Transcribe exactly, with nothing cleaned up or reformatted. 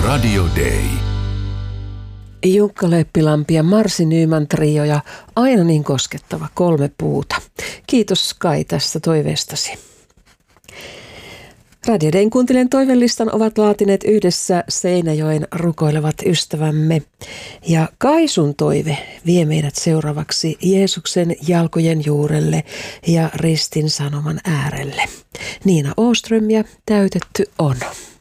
Radio Day. Jukka Leppilampi ja Marsi Nyman trio ja aina niin koskettava kolme puuta. Kiitos Kai tästä toiveestasi. Radio Dayn kuuntelijan toivelistan ovat laatineet yhdessä Seinäjoen rukoilevat ystävämme. Ja Kaisun toive vie meidät seuraavaksi Jeesuksen jalkojen juurelle ja ristin sanoman äärelle. Niina Åström ja Täytetty on.